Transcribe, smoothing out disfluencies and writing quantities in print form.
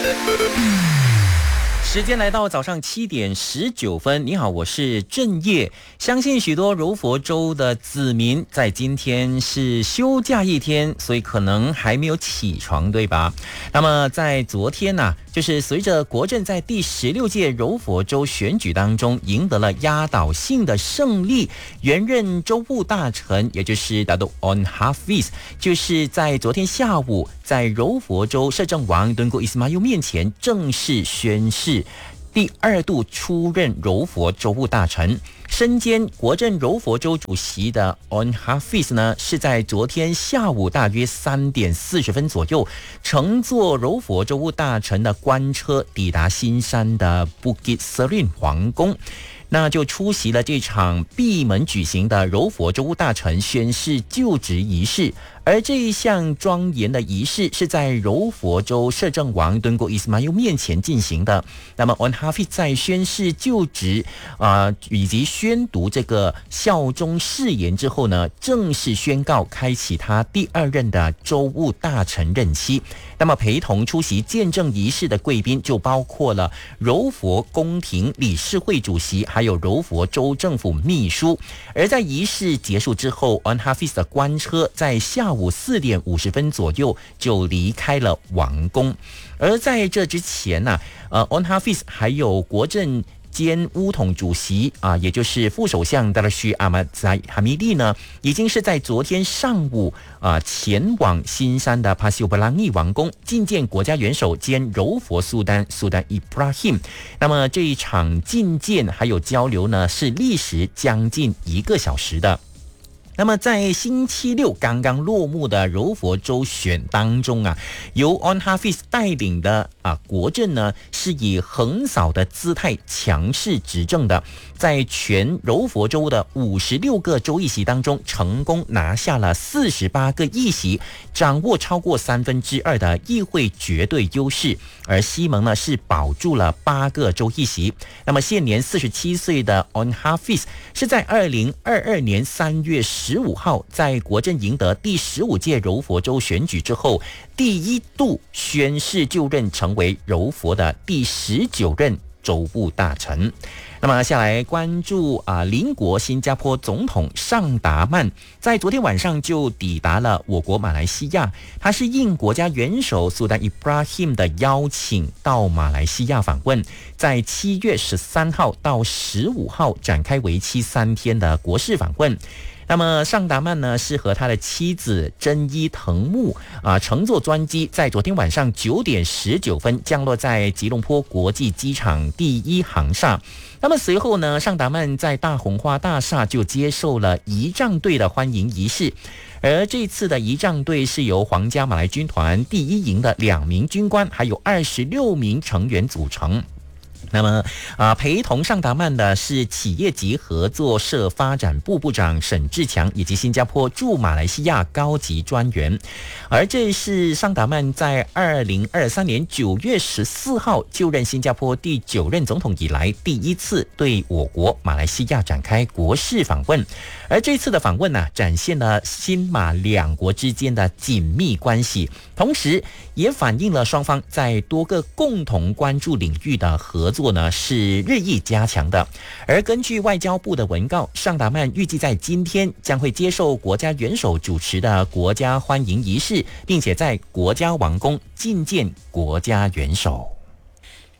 时间来到早上7:19。你好，我是郑业。相信许多柔佛州的子民在今天是休假一天，所以可能还没有起床，对吧？那么在昨天呢，就是随着国阵在第16届柔佛州选举当中赢得了压倒性的胜利，原任州务大臣，也就是 Datuk Onn Hafiz， 就是在昨天下午在柔佛州摄政王敦固伊斯马尤面前正式宣誓，第2度出任柔佛州务大臣。身兼国阵柔佛州主席的 Onn Hafiz 呢，是在昨天下午大约3点40分左右，乘坐柔佛州务大臣的官车抵达新山的 Bukit Serene 皇宫，那就出席了这场闭门举行的柔佛州务大臣宣誓就职仪式。而这一项庄严的仪式是在柔佛州摄政王敦固伊斯马尤面前进行的。那么 Onn Hafiz 在宣誓就职以及宣读这个效忠誓言之后呢，正式宣告开启他第2任的州务大臣任期。那么陪同出席见证仪式的贵宾就包括了柔佛宫廷理事会主席，还有柔佛州政府秘书。而在仪式结束之后， Onn Hafiz 的官车在下午4点50分左右就离开了王宫。而在这之前呢，Onn Hafiz 还有国阵兼巫统主席也就是副首相达拉须阿马在哈米利呢，已经是在昨天上午前往新山的帕西欧布拉尼王宫觐见国家元首兼柔佛苏丹伊布拉欣。那么这一场觐见还有交流呢，是历时将近1个小时的。那么在星期六刚刚落幕的柔佛州选当中由 Onn Hafiz 带领的国阵呢，是以横扫的姿态强势执政的，在全柔佛州的56个州议席当中，成功拿下了48个议席，掌握超过2/3的议会绝对优势。而西蒙呢，是保住了8个州议席。那么现年47岁的 Onn Hafiz 是在2022年3月15号在国阵赢得第15届柔佛州选举之后，第1度宣誓就任，成为柔佛的第19任州务大臣。那么下来关注邻国新加坡总统尚达曼在昨天晚上就抵达了我国马来西亚，他是应国家元首苏丹伊布拉欣的邀请到马来西亚访问，在7月13号到15号展开为期3天的国事访问。那么尚达曼呢，是和他的妻子珍伊藤木乘坐专机，在昨天晚上9点19分降落在吉隆坡国际机场第1航厦。那么随后呢，尚达曼在大红花大厦就接受了仪仗队的欢迎仪式。而这次的仪仗队是由皇家马来军团第1营的2名军官还有26名成员组成。那么陪同尚达曼的是企业级合作社发展部部长沈志强以及新加坡驻马来西亚高级专员。而这是尚达曼在2023年9月14号就任新加坡第9任总统以来第1次对我国马来西亚展开国事访问。而这次的访问呢，展现了新马2国之间的紧密关系，同时也反映了双方在多个共同关注领域的合作呢是日益加强的。而根据外交部的文告，尚达曼预计在今天将会接受国家元首主持的国家欢迎仪式，并且在国家王宫觐见国家元首。